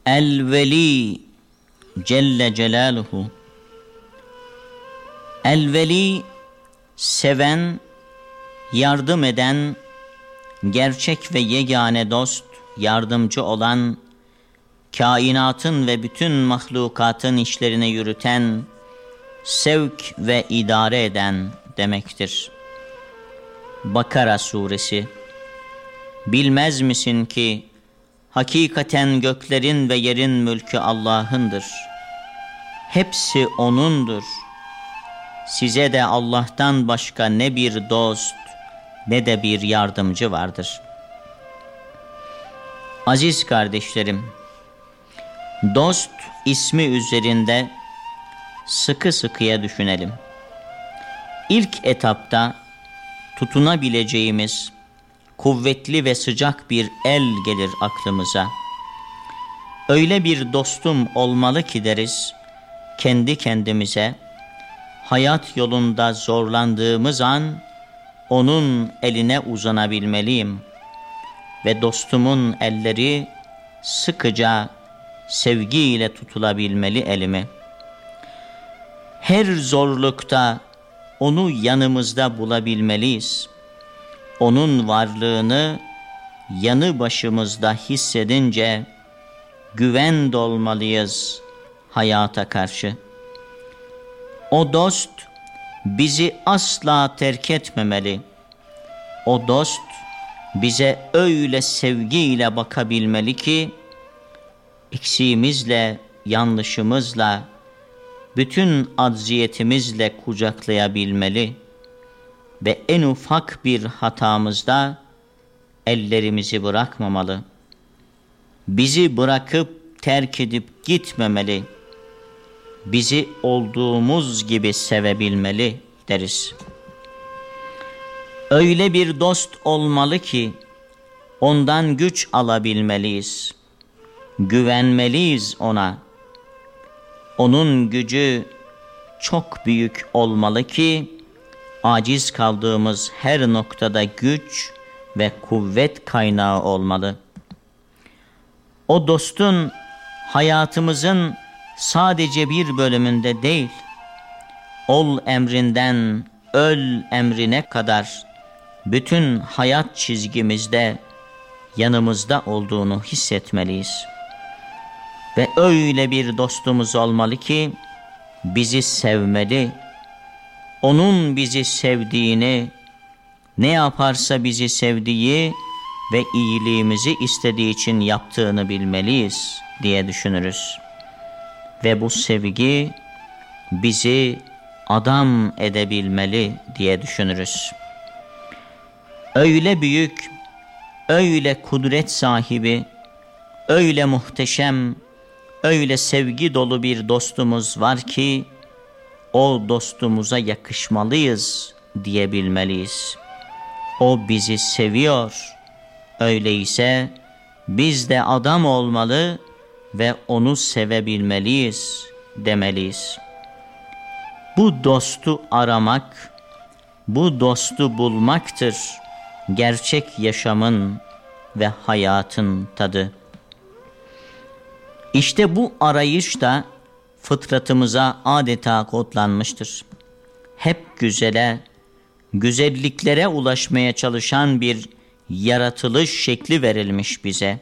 El-Veli Celle Celaluhu. El-Veli, seven, yardım eden, gerçek ve yegane dost, yardımcı olan, kainatın ve bütün mahlukatın işlerini yürüten, sevk ve idare eden demektir. Bakara Suresi. Bilmez misin ki hakikaten göklerin ve yerin mülkü Allah'ındır. Hepsi O'nundur. Size de Allah'tan başka ne bir dost ne de bir yardımcı vardır. Aziz kardeşlerim, dost ismi üzerinde sıkı sıkıya düşünelim. İlk etapta tutunabileceğimiz kuvvetli ve sıcak bir el gelir aklımıza. Öyle bir dostum olmalı ki deriz, kendi kendimize, hayat yolunda zorlandığımız an onun eline uzanabilmeliyim ve dostumun elleri sıkıca sevgiyle tutulabilmeli elimi. Her zorlukta onu yanımızda bulabilmeliyiz. Onun varlığını yanı başımızda hissedince güven dolmalıyız hayata karşı. O dost bizi asla terk etmemeli. O dost bize öyle sevgiyle bakabilmeli ki eksiğimizle, yanlışımızla, bütün acziyetimizle kucaklayabilmeli ve en ufak bir hatamızda ellerimizi bırakmamalı. Bizi bırakıp terk edip gitmemeli. Bizi olduğumuz gibi sevebilmeli deriz. Öyle bir dost olmalı ki ondan güç alabilmeliyiz. Güvenmeliyiz ona. Onun gücü çok büyük olmalı ki aciz kaldığımız her noktada güç ve kuvvet kaynağı olmalı. O dostun hayatımızın sadece bir bölümünde değil, ol emrinden öl emrine kadar bütün hayat çizgimizde yanımızda olduğunu hissetmeliyiz. Ve öyle bir dostumuz olmalı ki bizi sevmeli, onun bizi sevdiğini, ne yaparsa bizi sevdiği ve iyiliğimizi istediği için yaptığını bilmeliyiz diye düşünürüz. Ve bu sevgi bizi adam edebilmeli diye düşünürüz. Öyle büyük, öyle kudret sahibi, öyle muhteşem, öyle sevgi dolu bir dostumuz var ki o dostumuza yakışmalıyız diyebilmeliyiz. O bizi seviyor. Öyleyse biz de adam olmalı ve onu sevebilmeliyiz demeliyiz. Bu dostu aramak, bu dostu bulmaktır gerçek yaşamın ve hayatın tadı. İşte bu arayış da fıtratımıza adeta kodlanmıştır. Hep güzele, güzelliklere ulaşmaya çalışan bir yaratılış şekli verilmiş bize.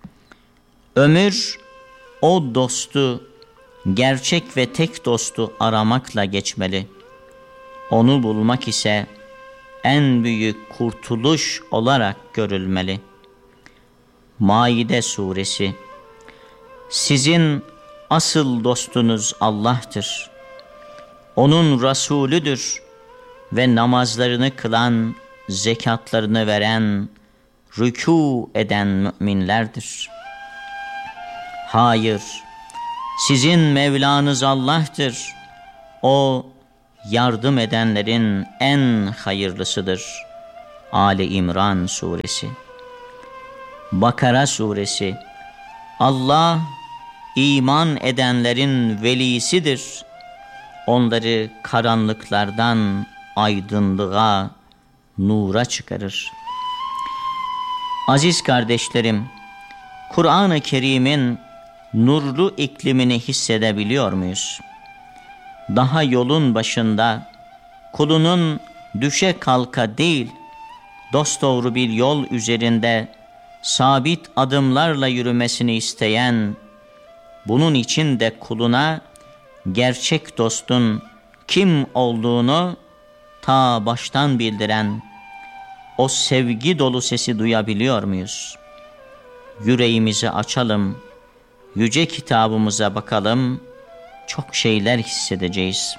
Ömür o dostu, gerçek ve tek dostu aramakla geçmeli. Onu bulmak ise en büyük kurtuluş olarak görülmeli. Maide Suresi. Sizin asıl dostunuz Allah'tır. Onun Resulüdür ve namazlarını kılan, zekatlarını veren, rükû eden müminlerdir. Hayır, sizin Mevlanız Allah'tır. O, yardım edenlerin en hayırlısıdır. Ali İmran Suresi. Bakara Suresi. Allah, iman edenlerin velisidir. Onları karanlıklardan aydınlığa, nura çıkarır. Aziz kardeşlerim, Kur'an-ı Kerim'in nurlu iklimini hissedebiliyor muyuz? Daha yolun başında, kulunun düşe kalka değil, dosdoğru bir yol üzerinde sabit adımlarla yürümesini isteyen, bunun için de kuluna gerçek dostun kim olduğunu ta baştan bildiren o sevgi dolu sesi duyabiliyor muyuz? Yüreğimizi açalım, yüce kitabımıza bakalım, çok şeyler hissedeceğiz.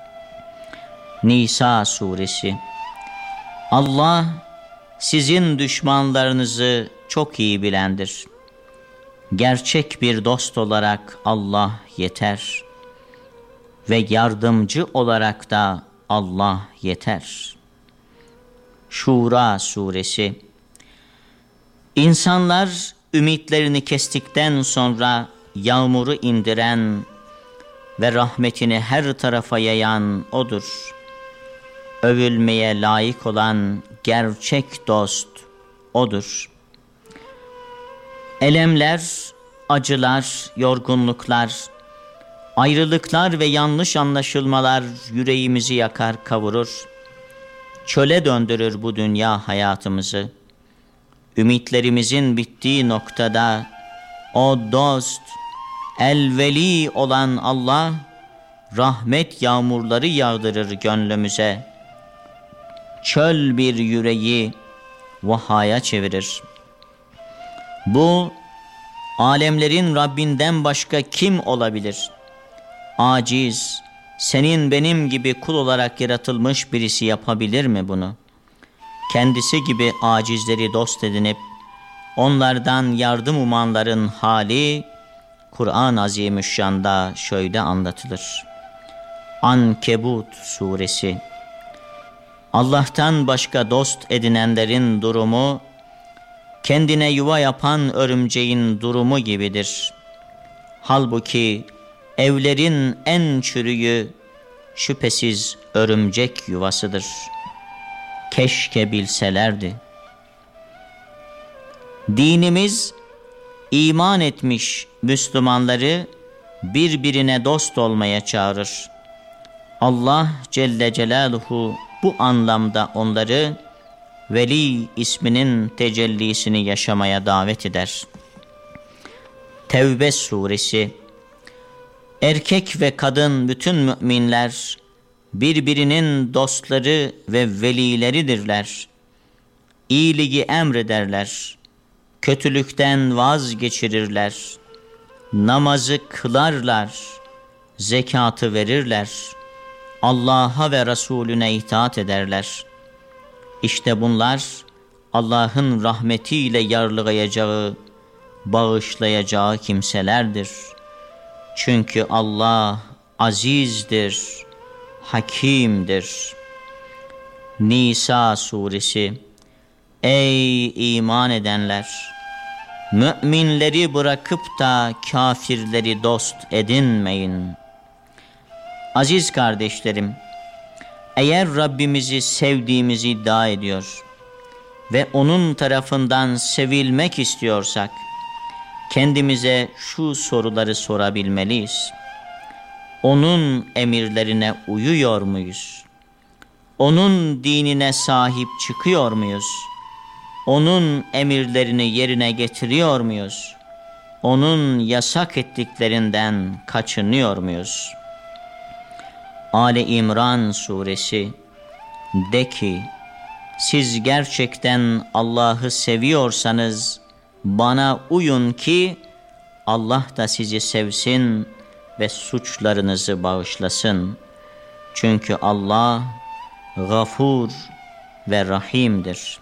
Nisa suresi. Allah sizin düşmanlarınızı çok iyi bilendir. Gerçek bir dost olarak Allah yeter ve yardımcı olarak da Allah yeter. Şura suresi. İnsanlar ümitlerini kestikten sonra yağmuru indiren ve rahmetini her tarafa yayan O'dur. Övülmeye layık olan gerçek dost O'dur. Elemler, acılar, yorgunluklar, ayrılıklar ve yanlış anlaşılmalar yüreğimizi yakar, kavurur. Çöle döndürür bu dünya hayatımızı. Ümitlerimizin bittiği noktada o dost, el-veli olan Allah, rahmet yağmurları yağdırır gönlümüze. Çöl bir yüreği vahaya çevirir. Bu, alemlerin Rabbinden başka kim olabilir? Aciz, senin benim gibi kul olarak yaratılmış birisi yapabilir mi bunu? Kendisi gibi acizleri dost edinip, onlardan yardım umanların hali, Kur'an-ı Azimüşşan'da şöyle anlatılır. Ankebut suresi. Allah'tan başka dost edinenlerin durumu, kendine yuva yapan örümceğin durumu gibidir. Halbuki evlerin en çürüğü şüphesiz örümcek yuvasıdır. Keşke bilselerdi. Dinimiz iman etmiş Müslümanları birbirine dost olmaya çağırır. Allah Celle Celaluhu bu anlamda onları Veli isminin tecellisini yaşamaya davet eder. Tevbe suresi. Erkek ve kadın bütün müminler birbirinin dostları ve velileridirler. İyiliği emrederler, kötülükten vazgeçirirler, namazı kılarlar, zekatı verirler, Allah'a ve Resulüne itaat ederler. İşte bunlar Allah'ın rahmetiyle yarlıgayacağı, bağışlayacağı kimselerdir. Çünkü Allah azizdir, hakimdir. Nisa suresi. Ey iman edenler! Müminleri bırakıp da kafirleri dost edinmeyin. Aziz kardeşlerim, eğer Rabbimizi sevdiğimizi iddia ediyor ve O'nun tarafından sevilmek istiyorsak, kendimize şu soruları sorabilmeliyiz. O'nun emirlerine uyuyor muyuz? O'nun dinine sahip çıkıyor muyuz? O'nun emirlerini yerine getiriyor muyuz? O'nun yasak ettiklerinden kaçınıyor muyuz? Ali İmran suresi. De ki, siz gerçekten Allah'ı seviyorsanız bana uyun ki Allah da sizi sevsin ve suçlarınızı bağışlasın. Çünkü Allah Gafur ve Rahim'dir.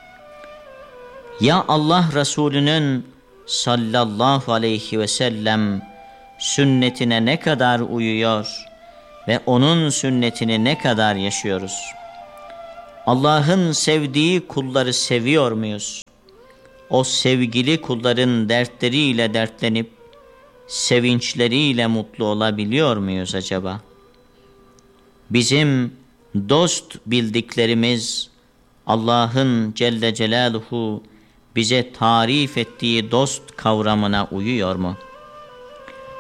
Ya Allah Resulü'nün sallallahu aleyhi ve sellem sünnetine ne kadar uyuyor ve O'nun sünnetini ne kadar yaşıyoruz? Allah'ın sevdiği kulları seviyor muyuz? O sevgili kulların dertleriyle dertlenip sevinçleriyle mutlu olabiliyor muyuz acaba? Bizim dost bildiklerimiz Allah'ın Celle Celaluhu bize tarif ettiği dost kavramına uyuyor mu?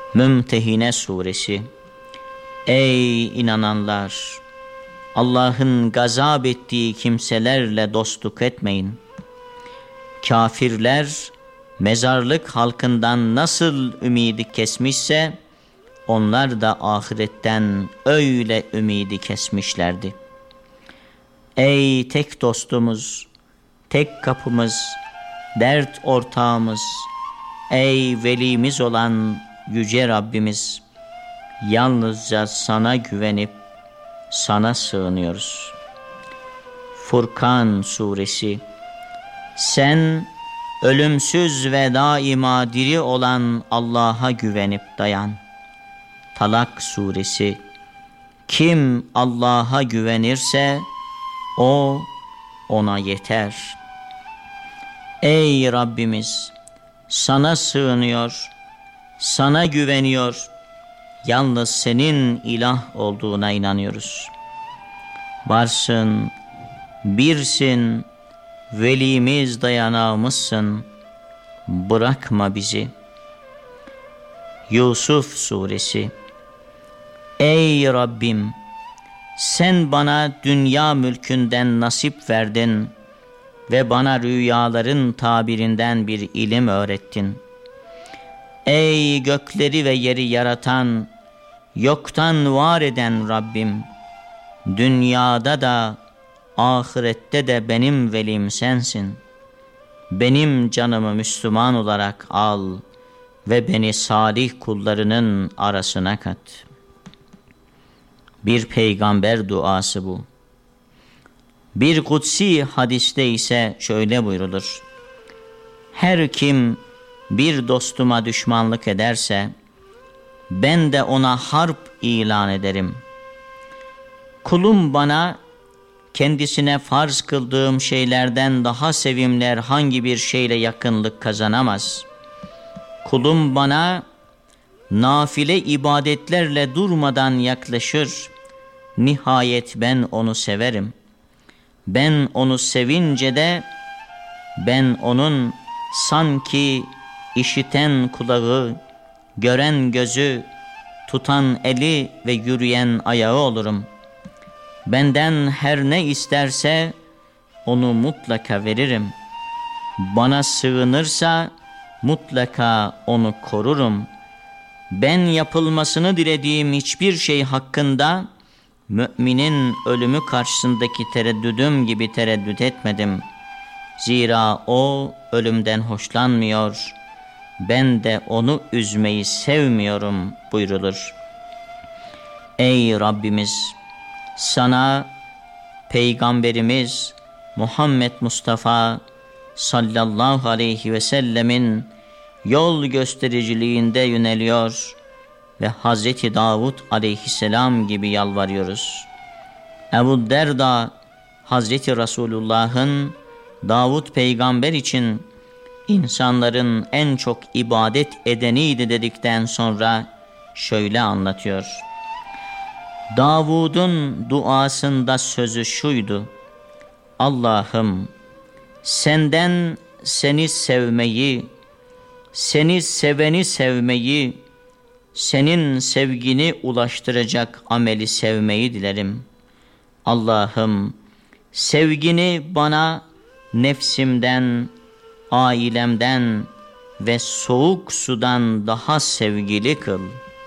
Mümtehine Suresi. Ey inananlar! Allah'ın gazap ettiği kimselerle dostluk etmeyin. Kafirler mezarlık halkından nasıl ümidi kesmişse onlar da ahiretten öyle ümidi kesmişlerdi. Ey tek dostumuz, tek kapımız, dert ortağımız, ey velimiz olan yüce Rabbimiz, yalnızca sana güvenip sana sığınıyoruz. Furkan Suresi. Sen ölümsüz ve daima diri olan Allah'a güvenip dayan. Talak Suresi. Kim Allah'a güvenirse o ona yeter. Ey Rabbimiz, sana sığınıyor, sana güveniyor, yalnız senin ilah olduğuna inanıyoruz. Varsın, birsin, velimiz dayanağımızsın, bırakma bizi. Yusuf Suresi. Ey Rabbim, sen bana dünya mülkünden nasip verdin ve bana rüyaların tabirinden bir ilim öğrettin. Ey gökleri ve yeri yaratan, yoktan var eden Rabbim, dünyada da ahirette de benim velim sensin. Benim canımı Müslüman olarak al ve beni salih kullarının arasına kat. Bir peygamber duası bu. Bir kutsi hadiste ise şöyle buyrulur: her kim bir dostuma düşmanlık ederse ben de ona harp ilan ederim. Kulum bana kendisine farz kıldığım şeylerden daha sevimli herhangi bir şeyle yakınlık kazanamaz. Kulum bana nafile ibadetlerle durmadan yaklaşır. Nihayet ben onu severim. Ben onu sevince de ben onun sanki işiten kulağı, gören gözü, tutan eli ve yürüyen ayağı olurum. Benden her ne isterse onu mutlaka veririm. Bana sığınırsa mutlaka onu korurum. Ben yapılmasını dilediğim hiçbir şey hakkında müminin ölümü karşısındaki tereddüdüm gibi tereddüt etmedim. Zira o ölümden hoşlanmıyor, ben de onu üzmeyi sevmiyorum buyrulur. Ey Rabbimiz, sana Peygamberimiz Muhammed Mustafa sallallahu aleyhi ve sellemin yol göstericiliğinde yöneliyor ve Hazreti Davud aleyhisselam gibi yalvarıyoruz. Ebu Derda Hazreti Resulullah'ın Davud peygamber için insanların en çok ibadet edeniydi dedikten sonra şöyle anlatıyor. Davud'un duasında sözü şuydu: Allah'ım, senden seni sevmeyi, seni seveni sevmeyi, senin sevgini ulaştıracak ameli sevmeyi dilerim. Allah'ım, sevgini bana nefsimden, ailemden ve soğuk sudan daha sevgili kıl.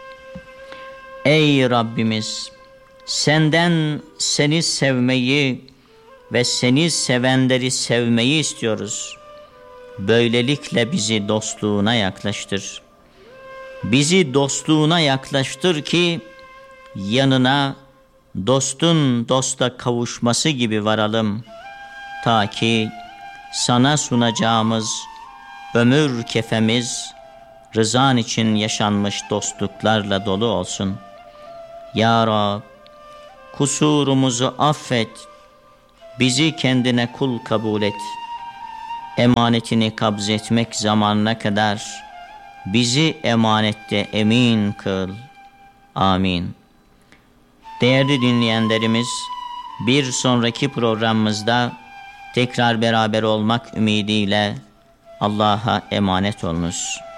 Ey Rabbimiz, senden seni sevmeyi ve seni sevenleri sevmeyi istiyoruz. Böylelikle bizi dostluğuna yaklaştır. Bizi dostluğuna yaklaştır ki yanına dostun dosta kavuşması gibi varalım. Ta ki sana sunacağımız ömür kefemiz rızan için yaşanmış dostluklarla dolu olsun. Ya Rab, kusurumuzu affet, bizi kendine kul kabul et. Emanetini kabz etmek zamanına kadar bizi emanette emin kıl. Amin. Değerli dinleyenlerimiz, bir sonraki programımızda tekrar beraber olmak ümidiyle Allah'a emanet olunuz.